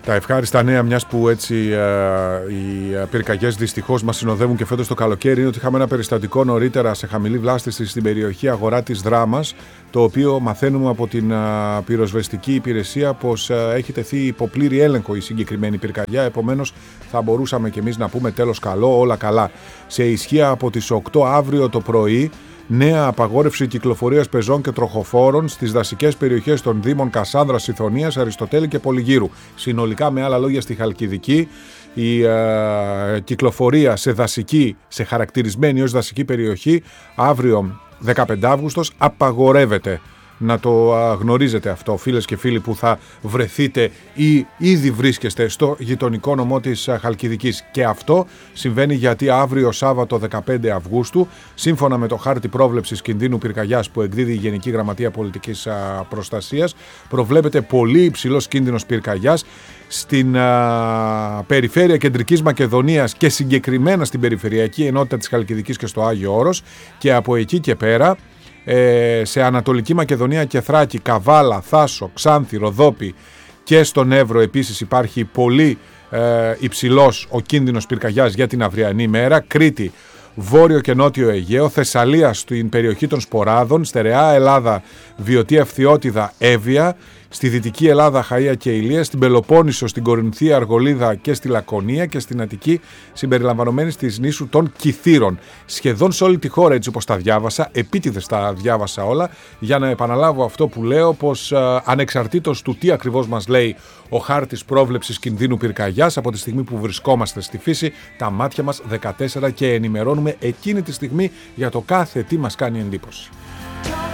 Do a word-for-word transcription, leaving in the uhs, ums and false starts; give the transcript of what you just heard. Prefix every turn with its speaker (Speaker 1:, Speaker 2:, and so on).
Speaker 1: Τα ευχάριστα νέα, μιας που έτσι ε, οι πυρκαγιές δυστυχώς μας συνοδεύουν και φέτος το καλοκαίρι, είναι ότι είχαμε ένα περιστατικό νωρίτερα σε χαμηλή βλάστηση στην περιοχή Αγορά της Δράμας, το οποίο μαθαίνουμε από την ε, πυροσβεστική υπηρεσία πως ε, έχει τεθεί υπό πλήρη έλεγχο η συγκεκριμένη πυρκαγιά. Επομένως θα μπορούσαμε κι εμείς να πούμε τέλος καλό, όλα καλά. Σε ισχύ από τις οκτώ αύριο το πρωί, νέα απαγόρευση κυκλοφορίας πεζών και τροχοφόρων στις δασικές περιοχές των Δήμων Κασάνδρας, Σιθωνίας, Αριστοτέλη και Πολυγύρου. Συνολικά, με άλλα λόγια, στη Χαλκιδική η ε, κυκλοφορία σε δασική, σε χαρακτηρισμένη ως δασική περιοχή, αύριο δεκαπέντε Αυγούστος απαγορεύεται. Να το γνωρίζετε αυτό, φίλες και φίλοι που θα βρεθείτε ή ήδη βρίσκεστε στο γειτονικό νομό της Χαλκιδικής. Και αυτό συμβαίνει γιατί αύριο Σάββατο δεκαπέντε Αυγούστου, σύμφωνα με το χάρτη πρόβλεψης κινδύνου πυρκαγιάς που εκδίδει η Γενική Γραμματεία Πολιτικής Προστασίας, προβλέπεται πολύ υψηλός κίνδυνος πυρκαγιάς στην α, περιφέρεια Κεντρικής Μακεδονίας και συγκεκριμένα στην περιφερειακή ενότητα της Χαλκιδικής και στο Άγιο Όρος, και από εκεί και πέρα σε Ανατολική Μακεδονία και Θράκη, Καβάλα, Θάσο, Ξάνθη, Ροδόπη και στον Εύρο επίσης υπάρχει πολύ ε, υψηλός ο κίνδυνος πυρκαγιάς για την αυριανή μέρα. Κρήτη, Βόρειο και Νότιο Αιγαίο, Θεσσαλία στην περιοχή των Σποράδων, Στερεά Ελλάδα, Βιωτία, Φθιώτιδα, Εύβοια, στη Δυτική Ελλάδα, Χαΐα και Ηλία, στην Πελοπόννησο, στην Κορινθία, Αργολίδα και στη Λακωνία, και στην Αττική συμπεριλαμβανομένης της νήσου των Κιθήρων. Σχεδόν σε όλη τη χώρα, έτσι όπως τα διάβασα, επίτηδες τα διάβασα όλα, για να επαναλάβω αυτό που λέω, πως α, ανεξαρτήτως του τι ακριβώς μας λέει ο χάρτης πρόβλεψης κινδύνου πυρκαγιάς, από τη στιγμή που βρισκόμαστε στη φύση, τα μάτια μας δεκατέσσερα και ενημερώνουμε εκείνη τη στιγμή για το κάθε τι μας κάνει εντύπωση.